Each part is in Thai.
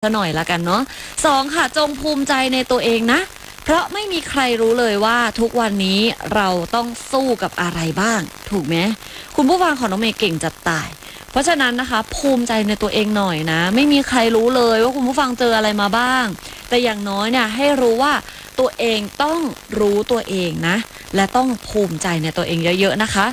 ซะหน่อยละกันเนาะ2ค่ะจงภูมิใจในตัวเองนะเพราะไม่มีใครรู้เลยว่าทุกวันนี้เราต้องสู้กับอะไรบ้างถูกไหมคุณผู้ฟังของน้องเมย์เก่งจัดตายเพราะฉะนั้นนะคะภูมิใจในตัวเองหน่อยนะไม่มีใครรู้เลยว่าคุณผู้ฟังเจออะไรมาบ้างแต่อย่างน้อยเนี่ยให้รู้ว่าตัวเองต้องรู้ตัวเองนะและต้องภูมิใจในตัวเองเยอะๆนะคะ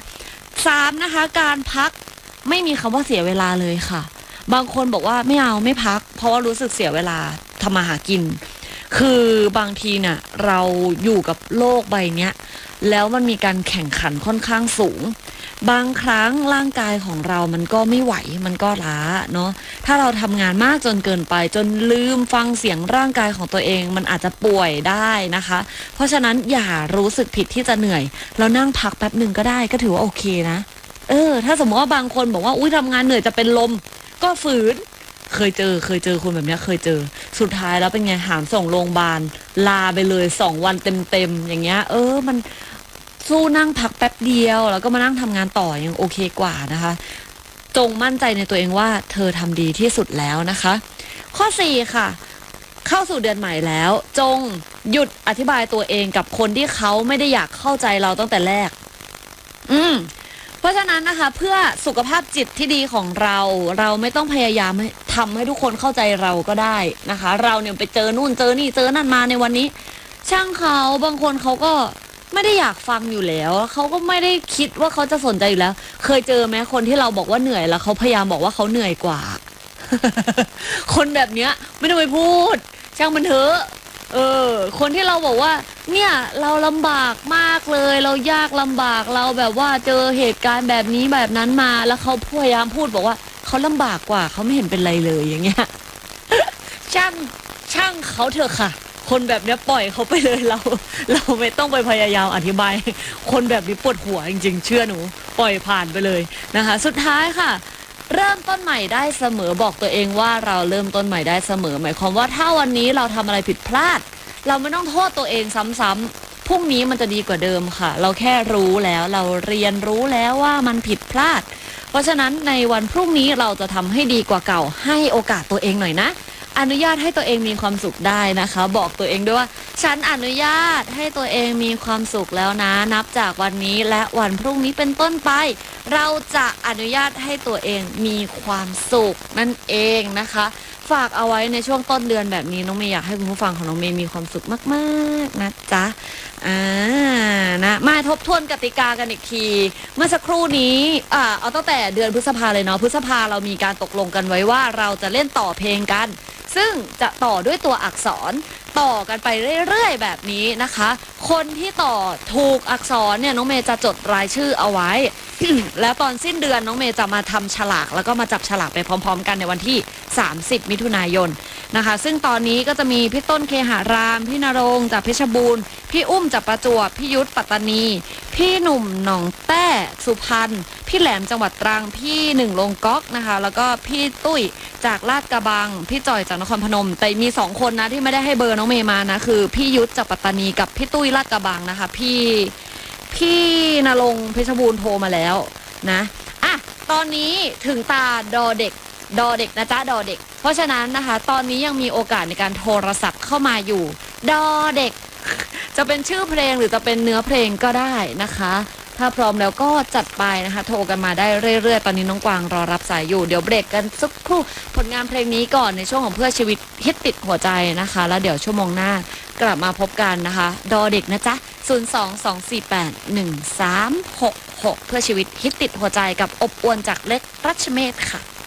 3นะคะการพักไม่มีคำว่าเสียเวลาเลยค่ะบางคนบอกว่าไม่เอาไม่พักเพราะว่ารู้สึกเสียเวลาทำมาหากินคือบางทีเนี่ยเราอยู่กับโลกใบนี้แล้วมันมีการแข่งขันค่อนข้างสูงบางครั้งร่างกายของเรามันก็ไม่ไหวมันก็ล้าเนาะถ้าเราทำงานมากจนเกินไปจนลืมฟังเสียงร่างกายของตัวเองมันอาจจะป่วยได้นะคะเพราะฉะนั้นอย่ารู้สึกผิดที่จะเหนื่อยแล้วนั่งพักแป๊บหนึ่งก็ได้ก็ถือว่าโอเคนะถ้าสมมติว่าบางคนบอกว่าอุ้ยทำงานเหนื่อยจะเป็นลมก็ฝืนเคยเจอคนแบบนี้เคยเจอสุดท้ายแล้วเป็นไงหามส่งโรงพยาบาลลาไปเลย2 วันเต็มอย่างเงี้ยมันสู้นั่งพักแป๊บเดียวแล้วก็มานั่งทำงานต่อยังโอเคกว่านะคะจงมั่นใจในตัวเองว่าเธอทำดีที่สุดแล้วนะคะข้อ4ค่ะเข้าสู่เดือนใหม่แล้วจงหยุดอธิบายตัวเองกับคนที่เขาไม่ได้อยากเข้าใจเราตั้งแต่แรกเพราะฉะนั้นนะคะเพื่อสุขภาพจิตที่ดีของเราไม่ต้องพยายามทำให้ทุกคนเข้าใจเราก็ได้นะคะเราเนี่ยไปเจอนู่นเจอนี่เจอนั่นมาในวันนี้ช่างเขาบางคนเขาก็ไม่ได้อยากฟังอยู่แล้วเขาก็ไม่ได้คิดว่าเขาจะสนใจอยู่แล้วเคยเจอไหมคนที่เราบอกว่าเหนื่อยแล้วเขาพยายามบอกว่าเขาเหนื่อยกว่า คนแบบเนี้ยไม่ต้องไปพูดช่างมันเถอะคนที่เราบอกว่าเนี่ยเราลำบากมากเลยเรายากลำบากเราแบบว่าเจอเหตุการณ์แบบนี้แบบนั้นมาแล้วเขาพยายามพูดบอกว่าเขาลำบากกว่าเขาไม่เห็นเป็นไรเลยอย่างเงี้ย ช่างเขาเถอะค่ะคนแบบนี้ปล่อยเขาไปเลยเราไม่ต้องไปพยายามอธิบายคนแบบนี้ปวดหัวจริงๆเชื่อหนูปล่อยผ่านไปเลยนะคะสุดท้ายค่ะเริ่มต้นใหม่ได้เสมอบอกตัวเองว่าเราเริ่มต้นใหม่ได้เสมอหมายความว่าถ้าวันนี้เราทำอะไรผิดพลาดเราไม่ต้องโทษตัวเองซ้ำๆพรุ่งนี้มันจะดีกว่าเดิมค่ะเราแค่รู้แล้วเราเรียนรู้แล้วว่ามันผิดพลาดเพราะฉะนั้นในวันพรุ่งนี้เราจะทำให้ดีกว่าเก่าให้โอกาสตัวเองหน่อยนะอนุญาตให้ตัวเองมีความสุขได้นะคะบอกตัวเองด้วยว่าฉันอนุญาตให้ตัวเองมีความสุขแล้วนะนับจากวันนี้และวันพรุ่งนี้เป็นต้นไปเราจะอนุญาตให้ตัวเองมีความสุขนั่นเองนะคะฝากเอาไว้ในช่วงต้นเดือนแบบนี้น้องเมย์อยากให้คุณผู้ฟังของน้องเมย์มีความสุขมากๆนะจ๊ะนะมาทบทวนกติกากันอีกทีเมื่อสักครู่นี้เอาตั้งแต่เดือนพฤษภาเลยเนาะพฤษภาเรามีการตกลงกันไว้ว่าเราจะเล่นต่อเพลงกันซึ่งจะต่อด้วยตัวอักษรต่อกันไปเรื่อยๆแบบนี้นะคะคนที่ต่อถูกอักษรเนี่ยน้องเมย์จะจดรายชื่อเอาไว้ แล้วตอนสิ้นเดือนน้องเมย์จะมาทำฉลากแล้วก็มาจับฉลากไปพร้อมๆกันในวันที่30มิถุนายนนะคะซึ่งตอนนี้ก็จะมีพี่ต้นเคหารามพี่นรงค์จากเพชรบูรณ์พี่อุ้มจากประจวบพี่ยุทธปัตตานีพี่หนุ่มหนองแต้สุพรรณพี่แหลมจังหวัดตรังพี่หนึ่งลงก๊อกนะคะแล้วก็พี่ตุ้ยจากลาดกระบังพี่จ่อยจากนครพนมแต่มี2คนนะที่ไม่ได้ให้เบอร์น้องเมย์มานะคือพี่ยุทธจากปัตตานีกับพี่ตุ้ยลาดกระบังนะคะพี่นรงค์เพชรบูรณ์โทรมาแล้วนะตอนนี้ถึงตาดอเด็กนะจ๊ะดอเด็กเพราะฉะนั้นนะคะตอนนี้ยังมีโอกาสในการโทรศัพท์เข้ามาอยู่ดอเด็กจะเป็นชื่อเพลงหรือจะเป็นเนื้อเพลงก็ได้นะคะถ้าพร้อมแล้วก็จัดไปนะคะโทรกันมาได้เรื่อยๆตอนนี้น้องกวางรอรับสายอยู่เดี๋ยวเบรกกันสักครู่ผลงานเพลงนี้ก่อนในช่วงของเพื่อชีวิตฮิตติดหัวใจนะคะแล้วเดี๋ยวชั่วโมงหน้ากลับมาพบกันนะคะดอเด็กนะจ๊ะ022481366เพื่อชีวิตฮิตติดหัวใจกับอบอวลจากเล็กรัชเมธค่ะ